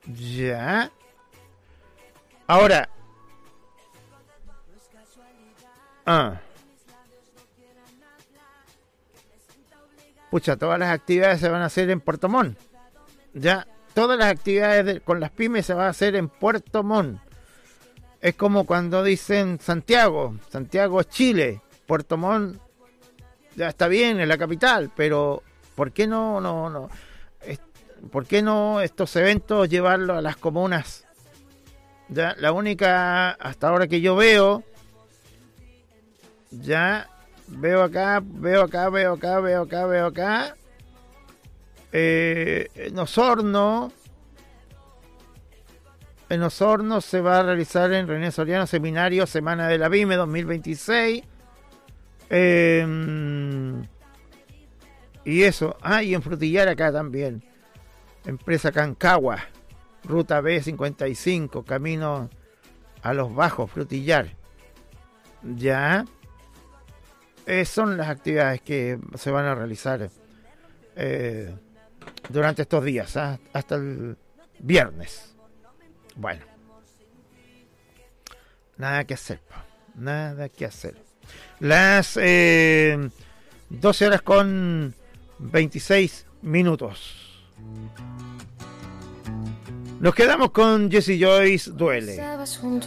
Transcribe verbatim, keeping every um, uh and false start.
Ya. Ahora. Ah. Pucha, todas las actividades se van a hacer en Puerto Montt. Ya. Todas las actividades de, con las pymes se van a hacer en Puerto Montt. Es como cuando dicen Santiago. Santiago es Chile. Puerto Montt ya está bien, en la capital, pero ¿por qué no, no, no? ¿Por qué no estos eventos llevarlos a las comunas? Ya, la única hasta ahora que yo veo, ya veo acá, veo acá, veo acá, veo acá, veo acá, eh, en Osorno, en Osorno se va a realizar en René Soriano Seminario Semana de la Pyme dos mil veintiséis. Eh, y eso, ah, y en Frutillar acá también. Empresa Cancagua, ruta B cincuenta y cinco, camino a Los Bajos, Frutillar. Ya. Eh, son las actividades que se van a realizar eh, durante estos días, ¿eh? Hasta el viernes. Bueno. Nada que hacer, nada que hacer. Las eh, doce horas con veintiséis minutos. Nos quedamos con Jesse Joyce, Duele.